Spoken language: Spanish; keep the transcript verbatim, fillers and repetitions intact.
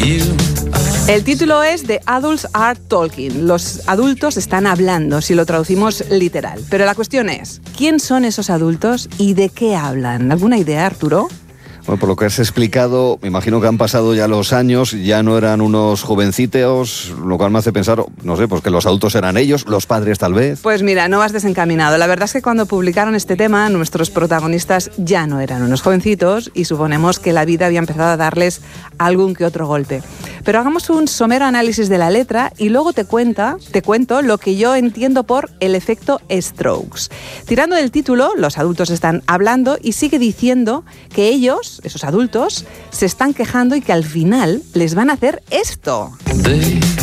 El título es The Adults Are Talking. Los adultos están hablando, si lo traducimos literal. Pero la cuestión es, ¿quién son esos adultos y de qué hablan? ¿Alguna idea, Arturo? Bueno, por lo que has explicado, me imagino que han pasado ya los años, ya no eran unos jovencitos, lo cual me hace pensar, no sé, pues que los adultos eran ellos, los padres tal vez. Pues mira, no vas desencaminado. La verdad es que cuando publicaron este tema, nuestros protagonistas ya no eran unos jovencitos y suponemos que la vida había empezado a darles algún que otro golpe. Pero hagamos un somero análisis de la letra y luego te cuenta, te cuento lo que yo entiendo por el efecto Strokes. Tirando del título, los adultos están hablando y sigue diciendo que ellos, esos adultos, se están quejando y que al final les van a hacer esto. They